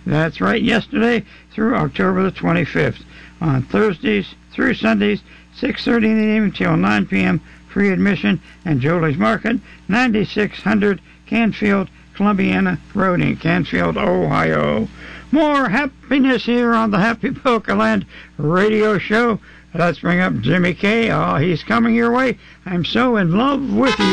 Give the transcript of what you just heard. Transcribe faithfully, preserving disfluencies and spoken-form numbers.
That's right, yesterday through October the twenty-fifth. On Thursdays through Sundays, six thirty in the evening till nine p.m., free admission, and Jolie's Market, ninety-six hundred Canfield, Columbiana Road in Canfield, Ohio. More happiness here on the Happy Polka Land radio show. Let's bring up Jimmy K. Oh, he's coming your way. I'm so in love with you.